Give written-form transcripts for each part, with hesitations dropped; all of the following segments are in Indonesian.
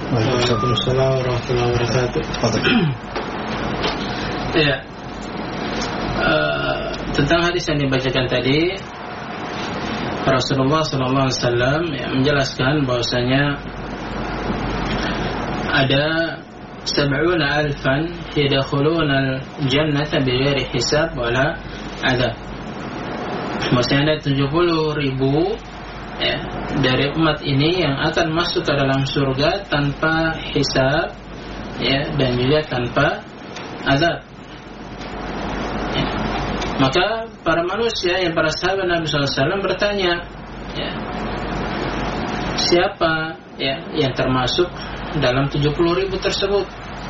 Waalaikumsalam warahmatullahi wabarakatuh. Ya, tentang hadis yang dibacakan tadi, Rasulullah SAW menjelaskan bahwasanya ada 70,000 yadkhuluna al-jannata bighairi hisab wala adab. Maksudnya ada 70,000 ya, dari umat ini yang akan masuk ke dalam surga tanpa hisab ya, dan juga tanpa azab. Ya. Maka para manusia yang para sahabat Nabi SAW bertanya, ya, siapa ya yang termasuk dalam 70,000 tersebut?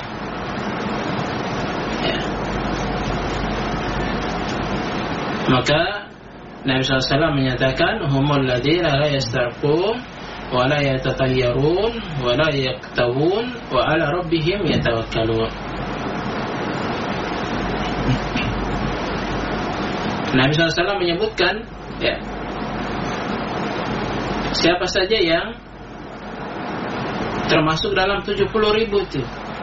Ya. Maka Nabi SAW menyatakan, humul ladzina la yastarqun wa la yatatayyarun wa la yaktawun wa ala rabbihim yatawakkalun. Nabi SAW menyebutkan ya, siapa saja yang termasuk dalam 70,000 itu.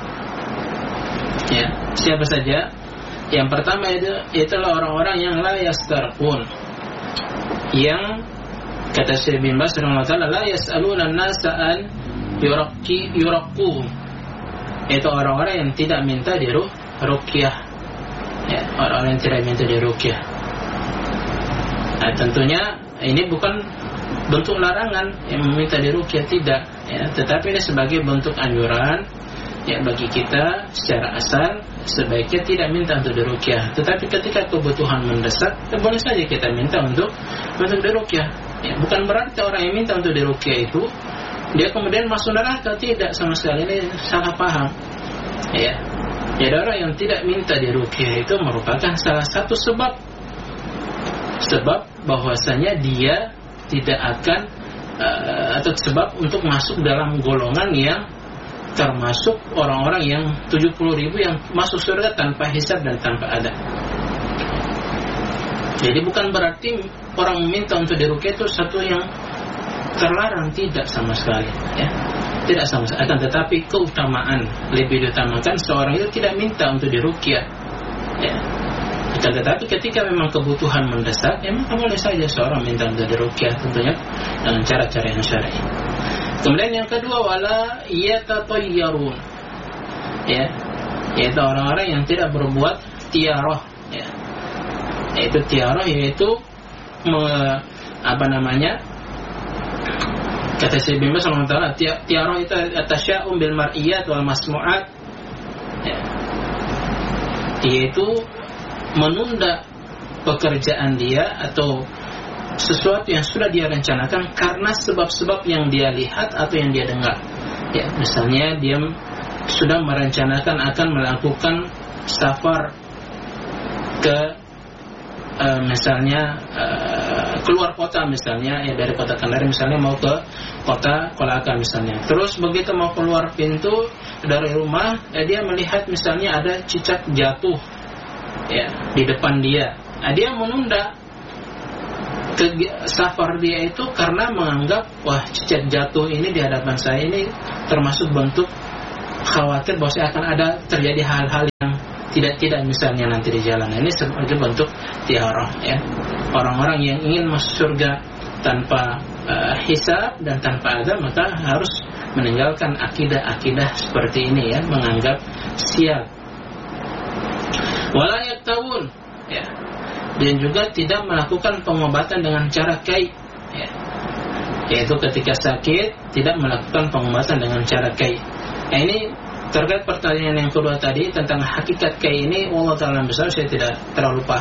Ya, siapa saja? Yang pertama itulah orang-orang yang la yastarqun, yang kata Syekh bin Baz rahimahullah, la yas'aluna an-nasa an yuraqqu, itu orang-orang yang tidak minta diruqyah. Ya, orang-orang yang tidak minta diruqyah. Nah, tentunya ini bukan bentuk larangan yang meminta diruqyah, tidak ya, tetapi ini sebagai bentuk anjuran ya bagi kita secara asal sebaiknya tidak minta untuk diruqyah. Tetapi ketika kebutuhan mendesak, boleh saja kita minta untuk diruqyah. Ya, bukan berarti orang yang minta untuk diruqyah itu dia kemudian masuk neraka, tidak, sama sekali. Ini salah paham. Ya. Jadi orang yang tidak minta diruqyah itu merupakan salah satu sebab bahwasanya dia tidak akan atau sebab untuk masuk dalam golongan yang termasuk orang-orang yang 70,000 yang masuk surga tanpa hisab dan tanpa adab. Jadi bukan berarti orang meminta untuk diruqyah itu satu yang terlarang, tidak sama sekali ya. Tidak sama sekali. Akan tetapi keutamaan lebih diutamakan seorang itu tidak minta untuk diruqyah ya. Akan tetapi ketika memang kebutuhan mendesak, ya maka boleh saja seorang minta untuk diruqyah, tentunya dengan cara-cara yang syar'i. Kemudian yang kedua, wala yatatayyarun ya, yaitu orang-orang yang tidak berbuat tiarah ya. Yaitu tiarah, yaitu kata Syekh bin Baz rahimahullah, tiarah itu atasya'um bil mar'iyat wal masmu'at ya. Yaitu menunda pekerjaan dia atau sesuatu yang sudah dia rencanakan karena sebab-sebab yang dia lihat atau yang dia dengar. Ya, misalnya dia sudah merencanakan akan melakukan safar ke misalnya keluar kota, misalnya ya, dari kota Kendari misalnya mau ke kota Kolaka misalnya. Terus begitu mau keluar pintu dari rumah, dia melihat misalnya ada cicak jatuh ya di depan dia. Dia menunda safar dia itu karena menganggap, wah, cicak jatuh ini di hadapan saya ini termasuk bentuk khawatir bahwa akan ada terjadi hal-hal yang tidak misalnya nanti di jalan. Ini sebagai bentuk tiarah ya. Orang-orang yang ingin masuk surga tanpa hisab dan tanpa azab, maka harus meninggalkan akidah-akidah seperti ini ya, menganggap siap. Wala yaktawun ya, dan juga tidak melakukan pengobatan dengan cara kai ya. Yaitu ketika sakit tidak melakukan pengobatan dengan cara kai. Nah, ini terkait pertanyaan yang kedua tadi tentang hakikat kai ini, Allah Ta'ala besar, saya tidak terlalu paham.